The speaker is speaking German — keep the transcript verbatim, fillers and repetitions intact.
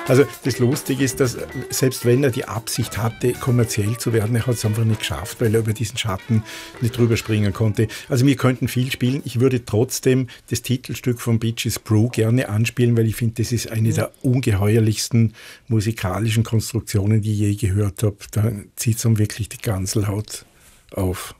Also das Lustige ist, dass selbst wenn er die Absicht hatte, kommerziell zu werden, er hat es einfach nicht geschafft, weil er über diesen Schatten nicht drüber springen konnte. Also wir könnten viel spielen. Ich würde trotzdem das Titelstück von Bitches Brew gerne anspielen, weil ich finde, das ist eine der ungeheuerlichsten musikalischen Konstruktionen, die ich je gehört habe. Da zieht es dann wirklich die Gänsehaut auf.